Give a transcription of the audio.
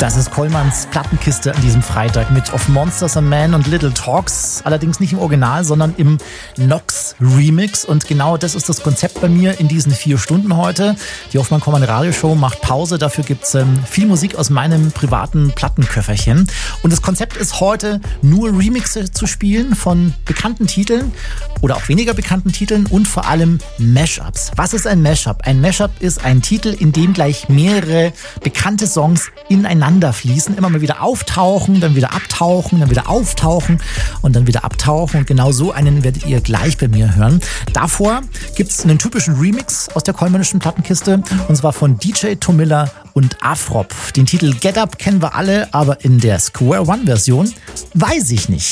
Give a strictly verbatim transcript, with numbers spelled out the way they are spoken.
Das ist Kollmanns Plattenkiste an diesem Freitag mit Of Monsters and Men und Little Talks. Allerdings nicht im Original, sondern im Nox Remix. Und genau das ist das Konzept bei mir in diesen vier Stunden heute. Die Hoffmann Kollmann Radioshow macht Pause. Dafür gibt's ähm, viel Musik aus meinem privaten Plattenköfferchen. Und das Konzept ist heute, nur Remixe zu spielen von bekannten Titeln oder auch weniger bekannten Titeln und vor allem Mashups. Was ist ein Mashup? Ein Mashup ist ein Titel, in dem gleich mehrere bekannte Songs ineinander fließen, immer mal wieder auftauchen, dann wieder abtauchen, dann wieder auftauchen und dann wieder abtauchen. Und genau so einen werdet ihr gleich bei mir hören. Davor gibt es einen typischen Remix aus der kollmännischen Plattenkiste und zwar von D J Tomilla und Afrop. Den Titel Get Up kennen wir alle, aber in der Square One Version weiß ich nicht.